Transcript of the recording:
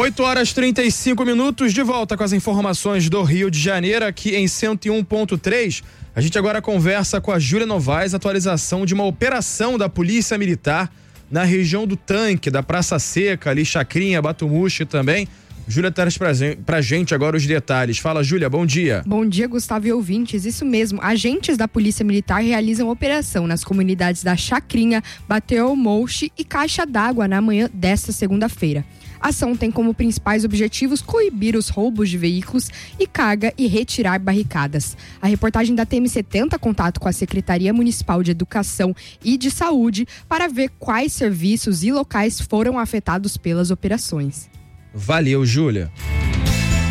8h35, de volta com as informações do Rio de Janeiro, aqui em 101.3. A gente agora conversa com a Júlia Novaes, atualização de uma operação da Polícia Militar na região do Tanque, da Praça Seca, ali Chacrinha, Batumuxi também. Júlia traz pra gente agora os detalhes. Fala, Júlia, bom dia. Bom dia, Gustavo e ouvintes. Isso mesmo, agentes da Polícia Militar realizam operação nas comunidades da Chacrinha, Batumuxi e Caixa d'Água na manhã desta segunda-feira. A ação tem como principais objetivos coibir os roubos de veículos e carga e retirar barricadas. A reportagem da TMC tenta contato com a Secretaria Municipal de Educação e de Saúde para ver quais serviços e locais foram afetados pelas operações. Valeu, Júlia.